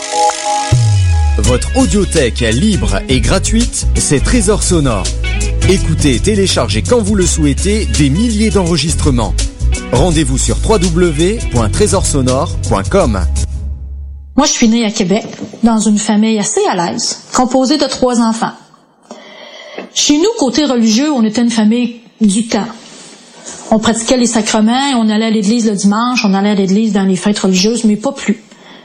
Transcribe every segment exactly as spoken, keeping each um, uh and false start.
Votre audiothèque libre et gratuite, c'est Trésor Sonore. Écoutez et téléchargez quand vous le souhaitez des milliers d'enregistrements. Rendez-vous sur w w w point trésor sonore point com. Moi, je suis née à Québec, dans une famille assez à l'aise, composée de trois enfants. Chez nous, côté religieux, on était une famille du temps. On pratiquait les sacrements, on allait à l'église le dimanche, on allait à l'église dans les fêtes religieuses, mais pas plus.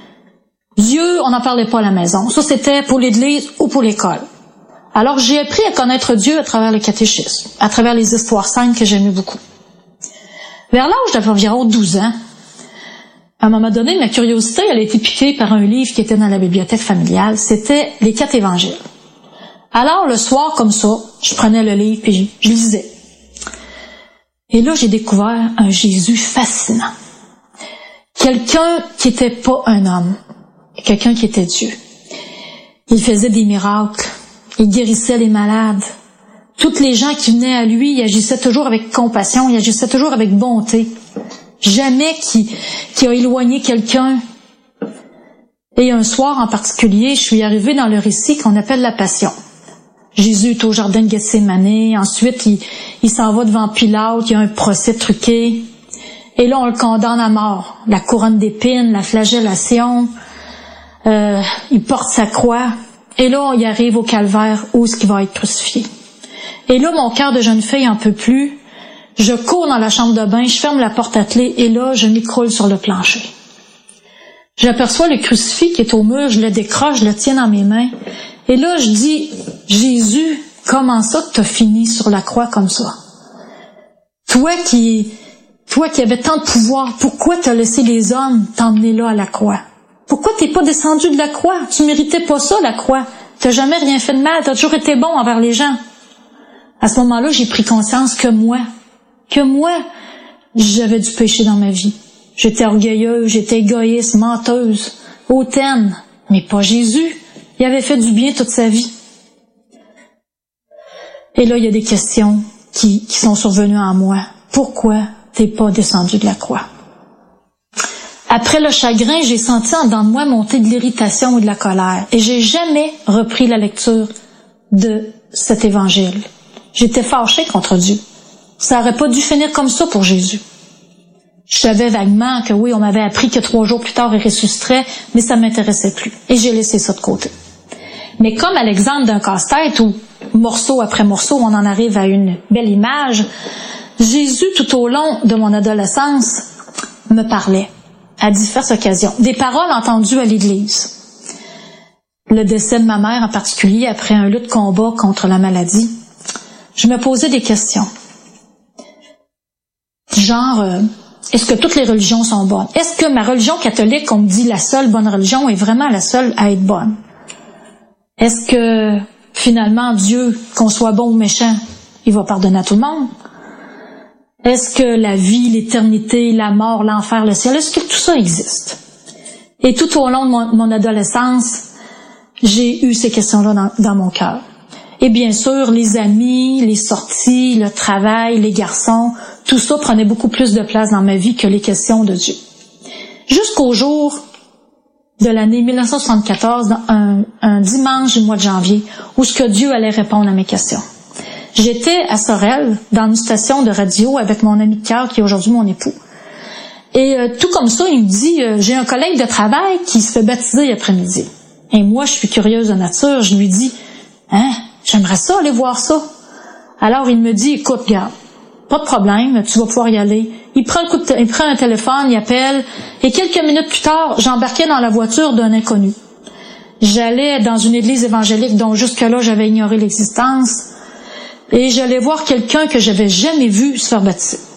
Dieu, on n'en parlait pas à la maison. Ça, c'était pour l'église ou pour l'école. Alors, j'ai appris à connaître Dieu à travers le catéchisme, à travers les histoires saintes que j'aimais beaucoup. Vers l'âge d'environ douze ans, à un moment donné, ma curiosité, elle a été piquée par un livre qui était dans la bibliothèque familiale. C'était les quatre évangiles. Alors, le soir, comme ça, je prenais le livre et je, je lisais. Et là, j'ai découvert un Jésus fascinant. Quelqu'un qui n'était pas un homme. Quelqu'un qui était Dieu. Il faisait des miracles. Il guérissait les malades. Toutes les gens qui venaient à lui, il agissait toujours avec compassion. Il agissait toujours avec bonté. Jamais qui, qui a éloigné quelqu'un. Et un soir en particulier, je suis arrivée dans le récit qu'on appelle la Passion. Jésus est au jardin de Gethsémani. Ensuite, il, il s'en va devant Pilate. Il y a un procès truqué. Et là, on le condamne à mort. La couronne d'épines, la flagellation. Euh, il porte sa croix. Et là, il arrive au calvaire où est-ce qu'il va être crucifié. Et là, mon cœur de jeune fille en peut plus. Je cours dans la chambre de bain, je ferme la porte à clé et là, je m'écroule sur le plancher. J'aperçois le crucifix qui est au mur, je le décroche, je le tiens dans mes mains. Et là, je dis, Jésus, comment ça que t'as fini sur la croix comme ça? Toi qui, toi qui avais tant de pouvoir, pourquoi t'as laissé les hommes t'emmener là à la croix? Pourquoi t'es pas descendu de la croix? Tu méritais pas ça, la croix. T'as jamais rien fait de mal, t'as toujours été bon envers les gens. À ce moment-là, j'ai pris conscience que moi, que moi, j'avais du péché dans ma vie. J'étais orgueilleuse, j'étais égoïste, menteuse, hautaine, mais pas Jésus. Il avait fait du bien toute sa vie. Et là, il y a des questions qui, qui sont survenues en moi. Pourquoi t'es pas descendu de la croix? Après le chagrin, j'ai senti en dedans de moi monter de l'irritation et de la colère. Et j'ai jamais repris la lecture de cet évangile. J'étais fâchée contre Dieu. Ça aurait pas dû finir comme ça pour Jésus. Je savais vaguement que oui, on m'avait appris que trois jours plus tard, il ressusciterait, mais ça m'intéressait plus. Et j'ai laissé ça de côté. Mais comme à l'exemple d'un casse-tête où, morceau après morceau, on en arrive à une belle image, Jésus, tout au long de mon adolescence, me parlait à diverses occasions. Des paroles entendues à l'église. Le décès de ma mère en particulier, après un lutte combat contre la maladie, je me posais des questions. Genre, euh, est-ce que toutes les religions sont bonnes? Est-ce que ma religion catholique, on me dit la seule bonne religion, est vraiment la seule à être bonne? Est-ce que, finalement, Dieu, qu'on soit bon ou méchant, il va pardonner à tout le monde? Est-ce que la vie, l'éternité, la mort, l'enfer, le ciel, est-ce que tout ça existe? Et tout au long de mon, mon adolescence, j'ai eu ces questions-là dans, dans mon cœur. Et bien sûr, les amis, les sorties, le travail, les garçons, tout ça prenait beaucoup plus de place dans ma vie que les questions de Dieu. Jusqu'au jour de l'année mille neuf cent soixante-quatorze, un, un dimanche du mois de janvier, où ce que Dieu allait répondre à mes questions. J'étais à Sorel, dans une station de radio avec mon ami de cœur qui est aujourd'hui mon époux. Et euh, tout comme ça, il me dit, euh, j'ai un collègue de travail qui se fait baptiser après-midi. Et moi, je suis curieuse de nature, je lui dis, hein, j'aimerais ça aller voir ça. Alors il me dit, écoute, regarde, pas de problème, tu vas pouvoir y aller. Il prend, le coup de, il prend un téléphone, il appelle, et quelques minutes plus tard, j'embarquais dans la voiture d'un inconnu. J'allais dans une église évangélique dont jusque-là j'avais ignoré l'existence, et j'allais voir quelqu'un que j'avais jamais vu se faire baptiser.